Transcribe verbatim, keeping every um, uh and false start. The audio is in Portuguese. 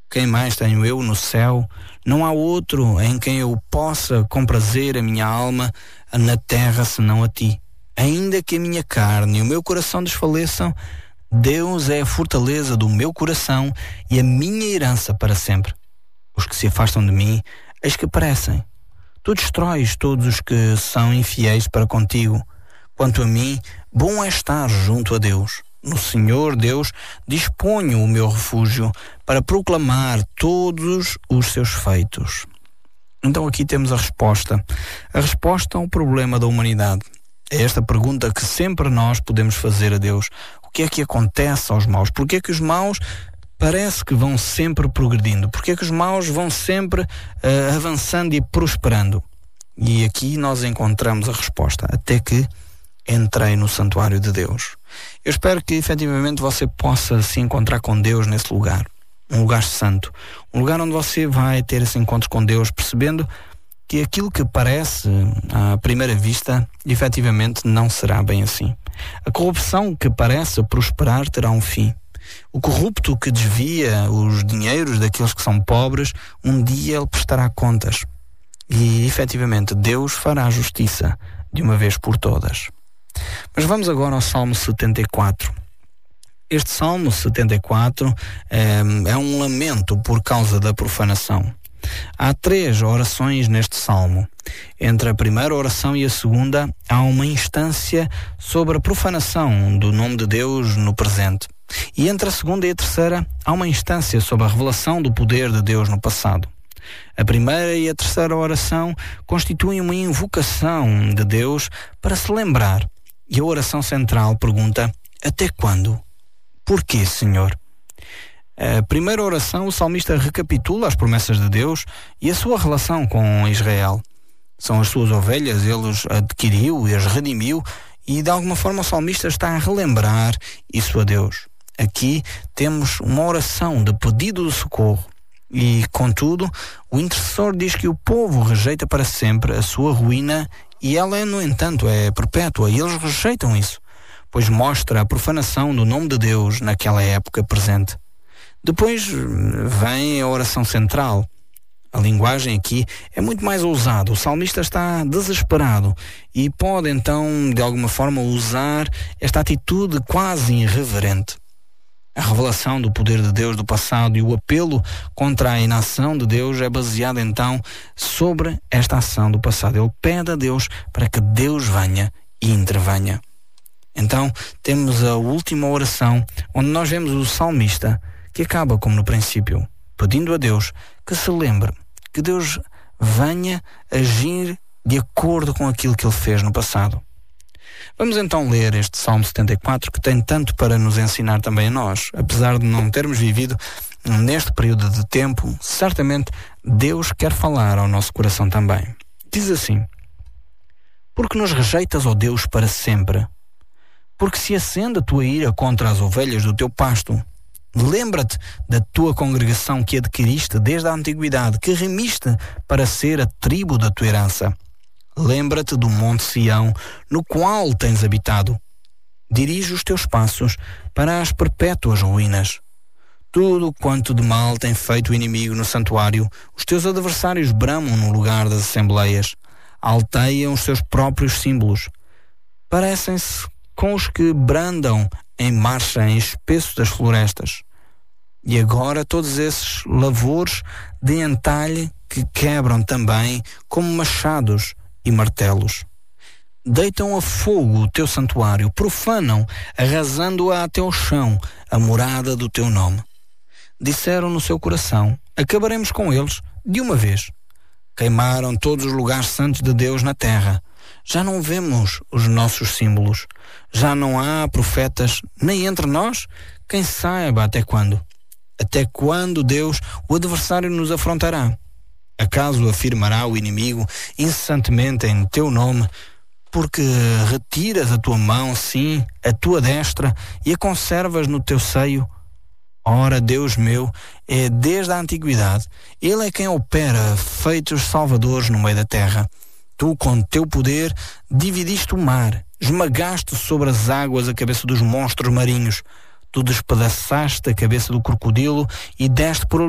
Quem mais tenho eu no céu? Não há outro em quem eu possa comprazer a minha alma na terra senão a ti. Ainda que a minha carne e o meu coração desfaleçam, Deus é a fortaleza do meu coração e a minha herança para sempre. Os que se afastam de mim, eis que perecem. Tu destróis todos os que são infiéis para contigo. Quanto a mim, bom é estar junto a Deus. No Senhor Deus disponho o meu refúgio para proclamar todos os seus feitos. Então aqui temos a resposta. A resposta ao problema da humanidade. É esta pergunta que sempre nós podemos fazer a Deus. O que é que acontece aos maus? Por que é que os maus parece que vão sempre progredindo? Por que é que os maus vão sempre uh, avançando e prosperando? E aqui nós encontramos a resposta. Até que entrei no santuário de Deus. Eu espero que efetivamente você possa se encontrar com Deus nesse lugar. Um lugar santo. Um lugar onde você vai ter esse encontro com Deus, percebendo que aquilo que parece à primeira vista, efetivamente não será bem assim. A corrupção que parece prosperar terá um fim. O corrupto que desvia os dinheiros daqueles que são pobres, um dia ele prestará contas. E efetivamente Deus fará justiça de uma vez por todas. Mas vamos agora ao Salmo setenta e quatro. Este Salmo setenta e quatro é, é um lamento por causa da profanação. Há três orações neste Salmo. Entre a primeira oração e a segunda, há uma instância sobre a profanação do nome de Deus no presente. E entre a segunda e a terceira, há uma instância sobre a revelação do poder de Deus no passado. A primeira e a terceira oração constituem uma invocação de Deus para se lembrar. E a oração central pergunta: até quando? Porquê, Senhor? A primeira oração, o salmista recapitula as promessas de Deus e a sua relação com Israel. São as suas ovelhas, ele as adquiriu e as redimiu, e de alguma forma o salmista está a relembrar isso a Deus. Aqui temos uma oração de pedido de socorro. E, contudo, o intercessor diz que o povo rejeita para sempre a sua ruína e ela, no entanto, é perpétua, e eles rejeitam isso, pois mostra a profanação do nome de Deus naquela época presente. Depois vem a oração central. A linguagem aqui é muito mais ousada. O salmista está desesperado e pode então, de alguma forma, usar esta atitude quase irreverente. A revelação do poder de Deus do passado e o apelo contra a inação de Deus é baseado então sobre esta ação do passado. Ele pede a Deus para que Deus venha e intervenha. Então temos a última oração, onde nós vemos o salmista que acaba como no princípio, pedindo a Deus que se lembre, que Deus venha agir de acordo com aquilo que ele fez no passado. Vamos então ler este Salmo setenta e quatro, que tem tanto para nos ensinar também a nós. Apesar de não termos vivido neste período de tempo, certamente Deus quer falar ao nosso coração também. Diz assim: porque nos rejeitas, ó Deus, para sempre? Porque se acende a tua ira contra as ovelhas do teu pasto? Lembra-te da tua congregação que adquiriste desde a antiguidade, que remiste para ser a tribo da tua herança. Lembra-te do monte Sião, no qual tens habitado. Dirige os teus passos para as perpétuas ruínas. Tudo quanto de mal tem feito o inimigo no santuário, os teus adversários bramam no lugar das assembleias. Alteiam os seus próprios símbolos. Parecem-se com os que brandam em marcha em espesso das florestas. E agora todos esses lavores de entalhe que quebram também como machados e martelos. Deitam a fogo o teu santuário, profanam, arrasando-a até ao chão, a morada do teu nome. Disseram no seu coração: acabaremos com eles de uma vez. Queimaram todos os lugares santos de Deus na terra. Já não vemos os nossos símbolos. Já não há profetas, nem entre nós, quem saiba até quando. Até quando, Deus, o adversário nos afrontará? Acaso afirmará o inimigo incessantemente em teu nome, porque retiras a tua mão, sim, a tua destra, e a conservas no teu seio? Ora, Deus meu, é desde a antiguidade. Ele é quem opera feitos salvadores no meio da terra. Tu, com teu poder, dividiste o mar, esmagaste sobre as águas a cabeça dos monstros marinhos. Tu despedaçaste a cabeça do crocodilo e deste por